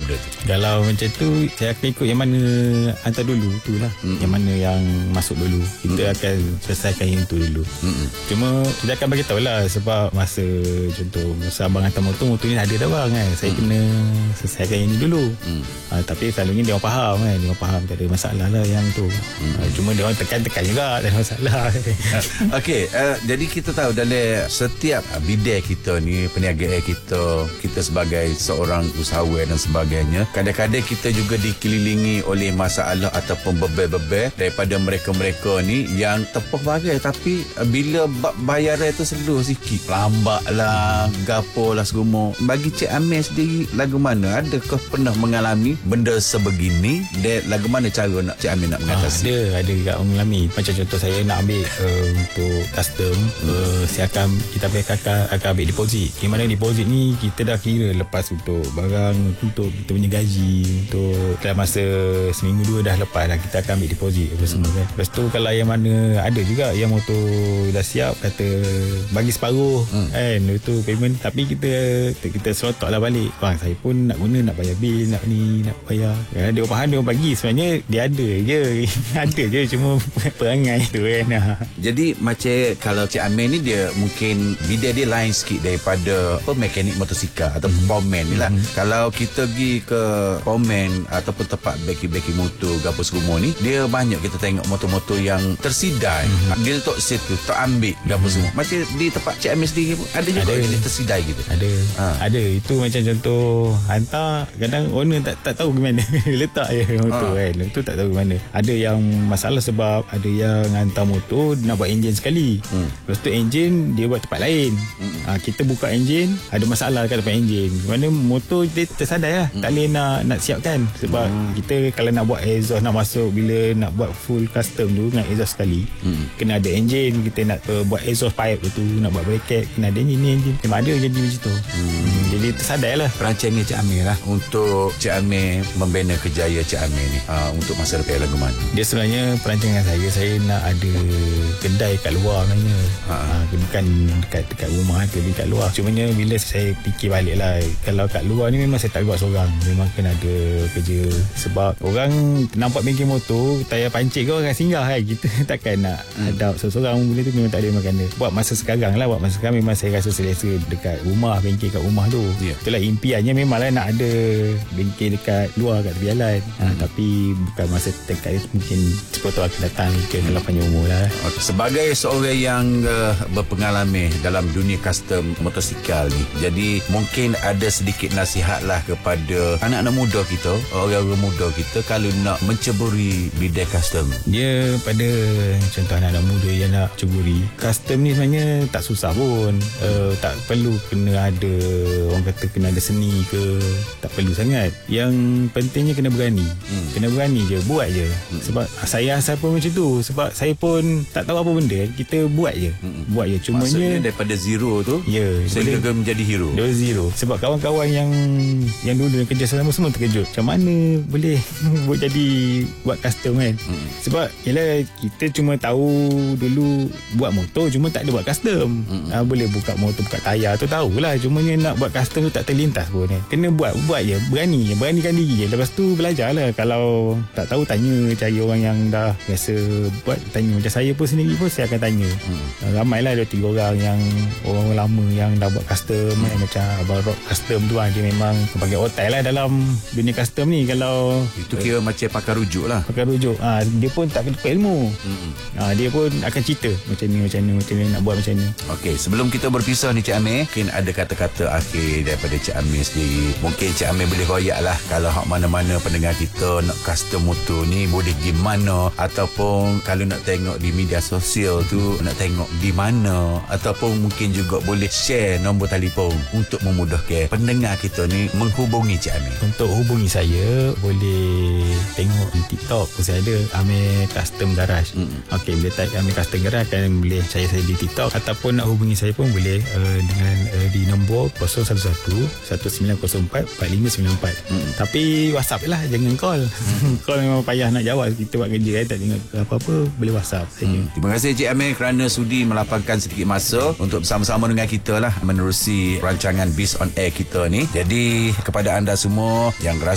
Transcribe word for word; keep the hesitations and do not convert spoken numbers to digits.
benda tu? Kalau macam tu, saya akan ikut yang mana hantar dulu tu lah. Mm-mm. Yang mana yang masuk dulu, kita Mm-mm. akan selesaikan yang tu dulu. Mm-mm. Cuma kita akan bagi tahu lah, sebab masa contoh masa abang hantar motor, motor ni ada dah bang kan, saya mm. kena selesaikan yang ni dulu. Mm. Uh, tapi selalunya dia orang faham kan, dia orang faham tak ada masalah lah yang tu. Mm. Uh, cuma dia orang tekan-tekan juga, tak ada masalah. Okey, uh, jadi kita tahu dalam setiap uh, bidang kita ni, perniagaan kita, kita sebagai seorang usahawan dan sebagainya, kadang-kadang kita juga dikelilingi oleh masalah ataupun beban-beban daripada mereka-mereka ni yang tepah bagai, tapi uh, bila bayaran tu slow sikit, lambat lah, gapo lah semua. Bagi Cik Amir sendiri, lagu mana? Adakah pernah mengalami benda sebegini, dan lagu mana cara nak Cik Amir nak mengatasi? Ah, ada, ada juga mengalami. Macam contoh saya nak ambil uh, untuk custom, hmm. uh, saya akan, kita akan, akan ambil deposit. Di mana deposit ni kita dah kira lepas untuk barang, untuk kita punya gaji, untuk dalam masa seminggu dua dah lepas dah, kita akan ambil deposit apa semua kan. Lepas tu kalau yang mana ada juga yang motor dah siap, kata bagi separuh hmm. kan, itu payment, tapi kita kita selotok lah balik, bang saya pun nak guna, nak bayar bil, nak ni, nak bayar ya, dia faham, dia bagi, sebenarnya dia ada je ada je, cuma perangai tu kan. Jadi macam kalau Cik Amir ni, dia mungkin bidang dia lain sikit daripada apa, mekanik motosikal atau mm-hmm. powerman ni lah. Mm-hmm. Kalau kita pergi ke powerman ataupun tempat beki-beki motor apa semua ni, dia banyak kita tengok motor-motor yang tersidai. Mm-hmm. Dia letak situ, tak ambil mm-hmm. apa semua. Macam di tempat Cik Amir sendiri pun ada juga ada. Dia tersidai gitu. Ada. Ha. Ada. Itu macam contoh hantar, kadang owner tak tak tahu gimana letak je motor ha. kan. Itu tak tahu gimana. Ada yang masalah sebab ada yang hantar motor nak buat enjin sekali. Hmm. Lepas tu enjin dia buat tempat lain. Hmm. Ha, kita buka enjin, ada masalah kat tempat enjin. Mana motor dia tersadai lah. Hmm. Tak boleh nak nak siapkan sebab hmm. kita kalau nak buat exhaust, nak masuk bila nak buat full custom tu dengan exhaust sekali, hmm. kena ada enjin, kita nak uh, buat exhaust pipe tu, nak buat bracket, kena ada enjin ni enjin. Memang ada jadi macam tu. Hmm. Hmm. Jadi tersadai lah. Perancangan Cik Amir lah untuk Cik Amir membina kejayaan Cik Amir ni uh, untuk masa depan lagu mana? Dia sebenarnya perancangan saya, saya nak ada kedai kat luar sebenarnya. Ha. Ha, bukan dekat, dekat rumah, tapi kat luar. Cumanya bila saya fikir balik lah, kalau kat luar ni memang saya tak buat seorang, memang kena ada kerja. Sebab orang nampak bengkel motor, tayar pancit ke orang singgah kan, kita takkan nak hmm. hadap seorang. Benda tu memang tak ada makna. Buat masa sekarang lah, buat masa sekarang memang saya rasa selesa dekat rumah, bengkel kat rumah tu. Yeah. Itulah impiannya, memang lah nak ada bengkel dekat luar, kat tepi jalan. Hmm. Ha, tapi bukan masa dekat itu, mungkin sepuluh tahun akan datang, mungkin kalau panjang umur lah. Sebagai seorang yang uh, berpengalaman dalam dunia custom motosikal ni, jadi mungkin ada sedikit nasihat lah kepada anak-anak muda kita, orang-orang muda kita, kalau nak menceburi bidang custom. Dia pada contoh anak-anak muda yang nak ceburi custom ni, sebenarnya tak susah pun. uh, Tak perlu kena ada, orang kata kena ada seni ke, tak perlu sangat. Yang pentingnya kena berani. hmm. Kena berani je, buat je. hmm. Sebab saya asal pun macam tu, sebab saya pun tak tahu apa benda, kita buat je. hmm. Buat je, cumanya maksudnya daripada zero tu ya, sehingga boleh menjadi hero. Dari zero. Sebab kawan-kawan yang yang dulu kerja sama semua terkejut, macam mana boleh buat jadi buat custom kan. hmm. Sebab yelah, kita cuma tahu dulu buat motor, cuma tak ada buat custom. hmm. ha, Boleh buka motor, buka tayar tu tahulah, cumanya nak buat custom tu tak terlintas pun kan. Kena buat, buat je, berani je, beranikan diri je. Lepas tu belajarlah. Kalau tak tahu, tanya, cari orang yang dah biasa buat, tanya. Macam saya pun sendiri pun saya akan tanya. hmm. Ramailah dua tiga orang yang orang lama yang dah buat custom. hmm. kan, macam Abang Rock custom tu kan, dia memang pakai otak lah dalam dunia custom ni. Kalau itu kira uh, macam pakar rujuk lah, pakar rujuk. ha, Dia pun tak kena ilmu. hmm. ha, Dia pun akan cerita macam ni, macam ni, macam ni, nak buat macam ni. Okey, sebelum kita berpisah ni Cik Amir, mungkin ada kata-kata akhir daripada Cik Amir sendiri. Mungkin Cik Amir boleh royak lah, kalau hak mana-mana pendengar kita nak custom motor ni boleh gimana, ataupun kalau nak tengok di media sosial tu nak tengok di mana, ataupun mungkin juga boleh share nombor telefon untuk memudahkan pendengar kita ni menghubungi Cik Amir. Untuk hubungi saya, boleh tengok di TikTok, saya ada Amir Custom Garage. mm. Okey, bila type Amir Custom Garage akan boleh cari saya di TikTok, ataupun nak hubungi saya pun boleh uh, dengan uh, di nombor kosong satu satu satu sembilan kosong empat empat lima sembilan empat. mm. Tapi WhatsApp lah, jangan call. mm. Call memang payah nak jawab, kita buat kerja kan, tak dengar apa-apa, boleh WhatsApp saja. mm. Terima kasih Cik Amir kerana sudi melapangkan sedikit masa untuk bersama-sama dengan kita lah menerusi rancangan Biz on Air kita ni. Jadi kepada anda semua yang